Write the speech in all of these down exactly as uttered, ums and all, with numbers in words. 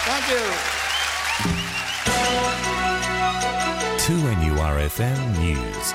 Thank you. two N U R F M News.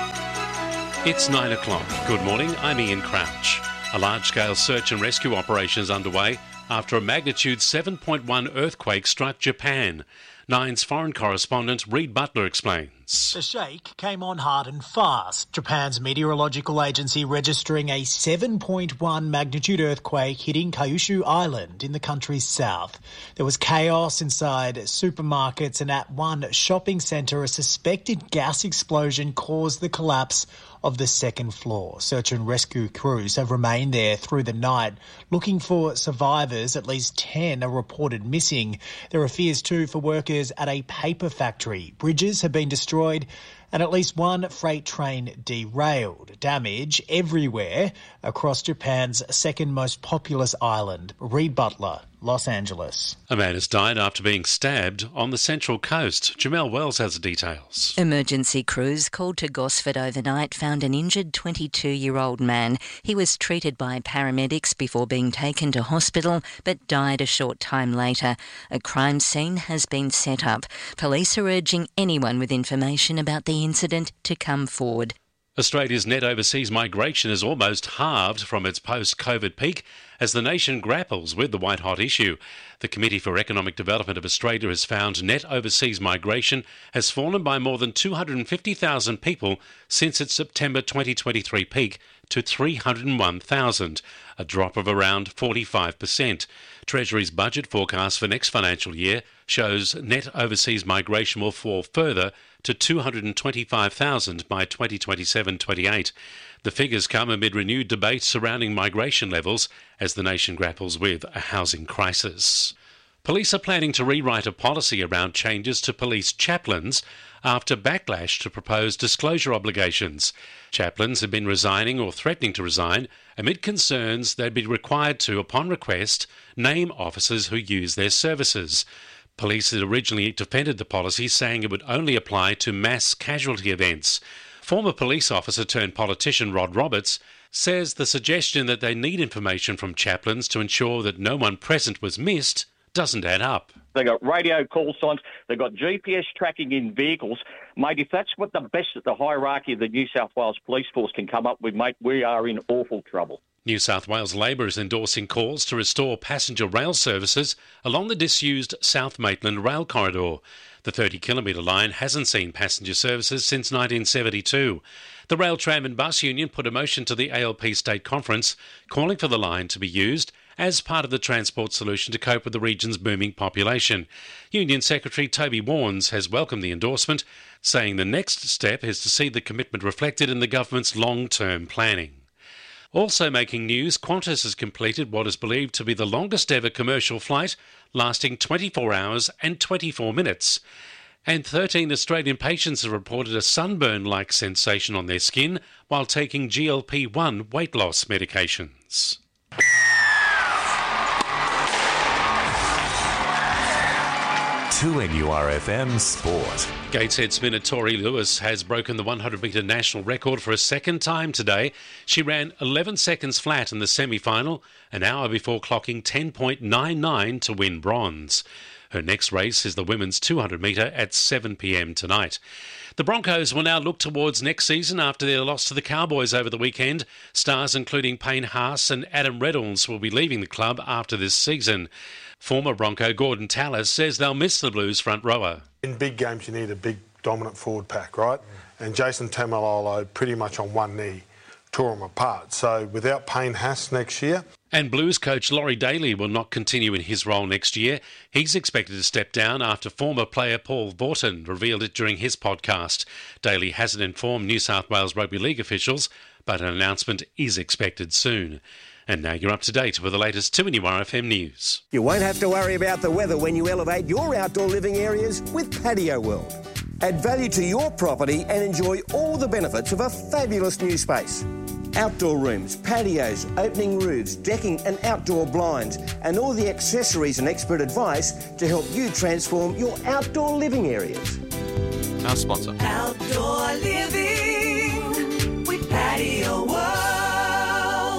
It's nine o'clock. Good morning, I'm Ian Crouch. A large-scale search and rescue operation is underway after a magnitude seven point one earthquake struck Japan. Nine's foreign correspondent Reid Butler explains. The shake came on hard and fast. Japan's meteorological agency registering a seven point one magnitude earthquake hitting Kyushu Island in the country's south. There was chaos inside supermarkets, and at one shopping centre, a suspected gas explosion caused the collapse of the second floor. Search and rescue crews have remained there through the night looking for survivors. At least ten are reported missing. There are fears too for workers at a paper factory. Bridges have been destroyed and at least one freight train derailed. Damage everywhere across Japan's second most populous island. Reid Butler, Los Angeles. A man has died after being stabbed on the Central Coast. Jamelle Wells has the details. Emergency crews called to Gosford overnight found an injured twenty-two-year-old man. He was treated by paramedics before being taken to hospital but died a short time later. A crime scene has been set up. Police are urging anyone with information about the incident to come forward. Australia's net overseas migration is almost halved from its post-COVID peak as the nation grapples with the white-hot issue. The Committee for Economic Development of Australia has found net overseas migration has fallen by more than two hundred fifty thousand people since its September twenty twenty-three peak to three hundred one thousand, a drop of around forty-five percent. Treasury's budget forecast for next financial year shows net overseas migration will fall further to two hundred twenty-five thousand by twenty twenty-seven twenty-eight. The figures come amid renewed debate surrounding migration levels as the nation grapples with a housing crisis. Police are planning to rewrite a policy around changes to police chaplains after backlash to proposed disclosure obligations. Chaplains have been resigning or threatening to resign amid concerns they'd be required to, upon request, name officers who use their services. Police had originally defended the policy, saying it would only apply to mass casualty events. Former police officer turned politician Rod Roberts says the suggestion that they need information from chaplains to ensure that no one present was missed doesn't add up. They've got radio call signs, they've got G P S tracking in vehicles. Mate, if that's what the best of the hierarchy of the New South Wales Police Force can come up with, mate, we are in awful trouble. New South Wales Labor is endorsing calls to restore passenger rail services along the disused South Maitland rail corridor. The thirty kilometre line hasn't seen passenger services since nineteen seventy-two. The Rail, Tram and Bus Union put a motion to the A L P State Conference calling for the line to be used as part of the transport solution to cope with the region's booming population. Union Secretary Toby Warnes has welcomed the endorsement, saying the next step is to see the commitment reflected in the government's long-term planning. Also making news, Qantas has completed what is believed to be the longest ever commercial flight, lasting twenty-four hours and twenty-four minutes. And thirteen Australian patients have reported a sunburn-like sensation on their skin while taking G L P one weight loss medications. two N U R F M Sport. Gateshead spinner Tori Lewis has broken the one hundred metre national record for a second time today. She ran eleven seconds flat in the semi-final, an hour before clocking ten point nine nine to win bronze. Her next race is the women's two hundred metre at seven p m tonight. The Broncos will now look towards next season after their loss to the Cowboys over the weekend. Stars including Payne Haas and Adam Reynolds will be leaving the club after this season. Former Bronco Gordon Tallis says they'll miss the Blues front rower. In big games you need a big dominant forward pack, right? Mm. And Jason Tamalolo pretty much on one knee tore them apart. So without Payne Haas next year... And Blues coach Laurie Daly will not continue in his role next year. He's expected to step down after former player Paul Vaughton revealed it during his podcast. Daly hasn't informed New South Wales Rugby League officials, but an announcement is expected soon. And now you're up to date with the latest two N U R F M news. You won't have to worry about the weather when you elevate your outdoor living areas with Patio World. Add value to your property and enjoy all the benefits of a fabulous new space. Outdoor rooms, patios, opening roofs, decking and outdoor blinds, and all the accessories and expert advice to help you transform your outdoor living areas. Our sponsor. Outdoor living with Patio World.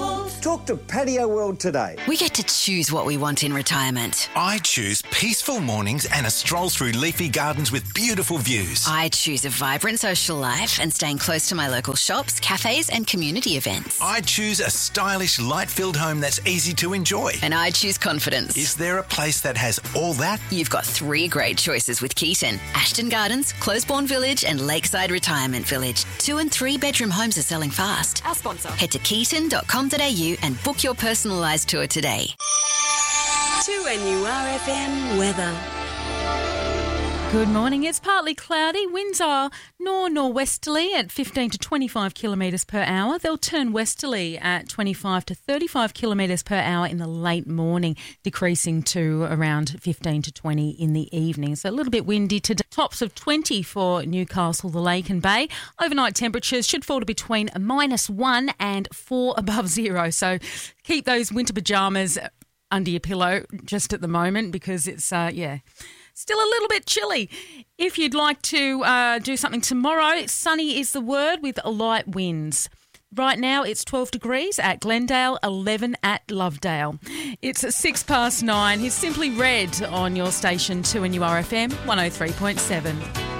Talk to Patio World today. We get to choose what we want in retirement. I choose peaceful mornings and a stroll through leafy gardens with beautiful views. I choose a vibrant social life and staying close to my local shops, cafes and community events. I choose a stylish, light-filled home that's easy to enjoy. And I choose confidence. Is there a place that has all that? You've got three great choices with Keaton. Ashton Gardens, Closebourne Village and Lakeside Retirement Village. Two and three bedroom homes are selling fast. Our sponsor. Head to keaton dot com dot a u and book your personalised tour today. two N U R F M weather. Good morning. It's partly cloudy. Winds are nor-norwesterly at fifteen to twenty-five kilometres per hour. They'll turn westerly at twenty-five to thirty-five kilometres per hour in the late morning, decreasing to around fifteen to twenty in the evening. So a little bit windy today. Tops of twenty for Newcastle, the Lake and Bay. Overnight temperatures should fall to between minus one and four above zero. So keep those winter pyjamas under your pillow just at the moment because it's, uh, yeah... still a little bit chilly. If you'd like to uh, do something tomorrow, sunny is the word with light winds. Right now it's twelve degrees at Glendale, eleven at Lovedale. It's six past nine. Here's Simply Red on your station two N U R F M one oh three point seven.